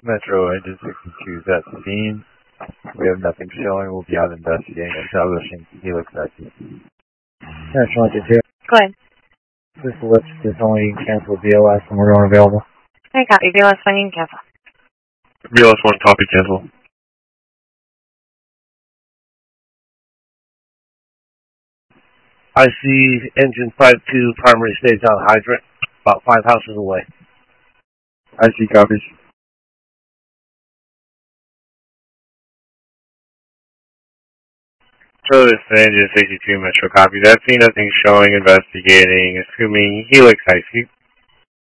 Metro Engine 62 is at the scene. We have nothing showing. We'll be out investigating establishing Helix IC. National Engine 2. Go ahead. This list is only cancel BLS and we're unavailable. I copy. BLS 1, you can cancel. BLS 1, copy, cancel. I see engine 52 primary stage on hydrant, about 5 houses away. IC copies. So this is Engine 62 Metro copy. That's nothing showing, investigating, assuming Helix IC.